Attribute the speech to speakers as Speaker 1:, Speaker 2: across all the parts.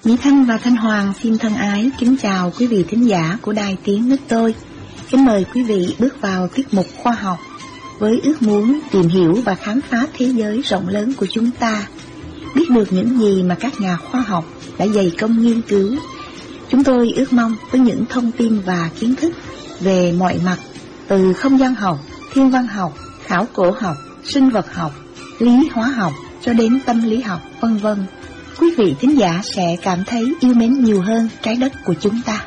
Speaker 1: Mỹ Thanh và Thanh Hoàng xin thân ái kính chào quý vị thính giả của Đài Tiếng Nước Tôi. Kính mời quý vị bước vào tiết mục khoa học với ước muốn tìm hiểu và khám phá thế giới rộng lớn của chúng ta, biết được những gì mà các nhà khoa học đã dày công nghiên cứu. Chúng tôi ước mong với những thông tin và kiến thức về mọi mặt, từ không gian học, thiên văn học, khảo cổ học, sinh vật học, lý hóa học cho đến tâm lý học, vân vân, quý vị thính giả sẽ cảm thấy yêu mến nhiều hơn trái đất của chúng ta.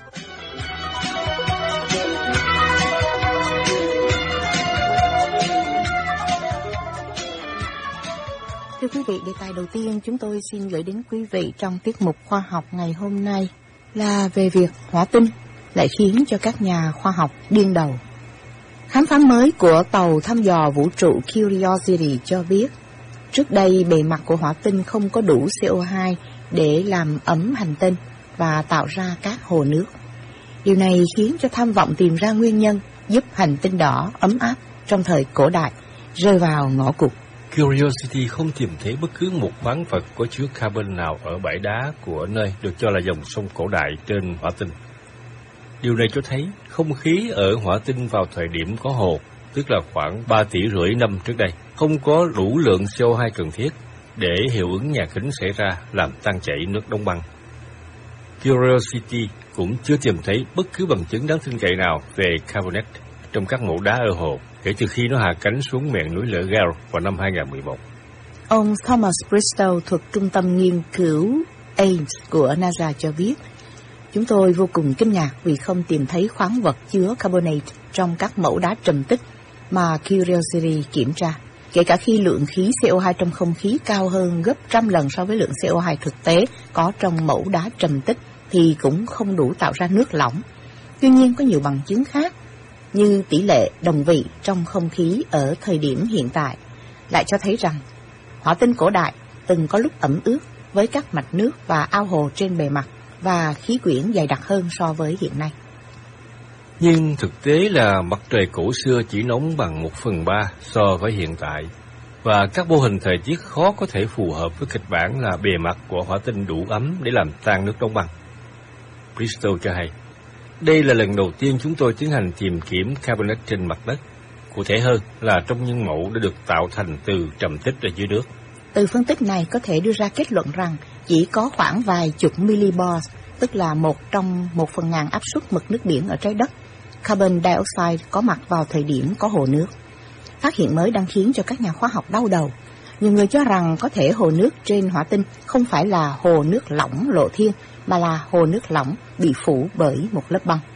Speaker 1: Thưa quý vị, đề tài đầu tiên chúng tôi xin gửi đến quý vị trong tiết mục khoa học ngày hôm nay là về việc hỏa tinh lại khiến cho các nhà khoa học điên đầu. Khám phá mới của tàu thăm dò vũ trụ Curiosity cho biết, trước đây bề mặt của hỏa tinh không có đủ CO2 để làm ấm hành tinh và tạo ra các hồ nước. Điều này khiến cho tham vọng tìm ra nguyên nhân giúp hành tinh đỏ ấm áp trong thời cổ đại rơi vào ngõ cụt.
Speaker 2: Curiosity không tìm thấy bất cứ một khoáng vật có chứa carbon nào ở bãi đá của nơi được cho là dòng sông cổ đại trên hỏa tinh. Điều này cho thấy không khí ở hỏa tinh vào thời điểm có hồ, tức là khoảng 3,5 tỷ năm trước đây, không có đủ lượng CO2 cần thiết để hiệu ứng nhà kính xảy ra làm tan chảy nước đóng băng. Curiosity cũng chưa tìm thấy bất cứ bằng chứng đáng tin cậy nào về carbonate trong các mẫu đá ở hồ kể từ khi nó hạ cánh xuống miệng núi lửa Gale vào năm 2011.
Speaker 1: Ông Thomas Bristow thuộc Trung tâm Nghiên cứu Ames của NASA cho biết, chúng tôi vô cùng kinh ngạc vì không tìm thấy khoáng vật chứa carbonate trong các mẫu đá trầm tích mà Curiosity kiểm tra. Kể cả khi lượng khí CO2 trong không khí cao hơn gấp 100 lần so với lượng CO2 thực tế có trong mẫu đá trầm tích thì cũng không đủ tạo ra nước lỏng. Tuy nhiên có nhiều bằng chứng khác như tỷ lệ đồng vị trong không khí ở thời điểm hiện tại lại cho thấy rằng hỏa tinh cổ đại từng có lúc ẩm ướt với các mạch nước và ao hồ trên bề mặt và khí quyển dày đặc hơn so với hiện nay.
Speaker 2: Nhưng thực tế là mặt trời cổ xưa chỉ nóng bằng 1/3 so với hiện tại, và các mô hình thời tiết khó có thể phù hợp với kịch bản là bề mặt của hỏa tinh đủ ấm để làm tan nước đóng băng. Bristow cho hay, đây là lần đầu tiên chúng tôi tiến hành tìm kiếm carbonate trên mặt đất, cụ thể hơn là trong những mẫu đã được tạo thành từ trầm tích ở dưới nước.
Speaker 1: Từ phân tích này có thể đưa ra kết luận rằng chỉ có khoảng vài chục millibars, tức là 1 trong 1/1000 áp suất mực nước biển ở trái đất, carbon dioxide có mặt vào thời điểm có hồ nước. Phát hiện mới đang khiến cho các nhà khoa học đau đầu. Nhiều người cho rằng có thể hồ nước trên hỏa tinh không phải là hồ nước lỏng lộ thiên, mà là hồ nước lỏng bị phủ bởi một lớp băng.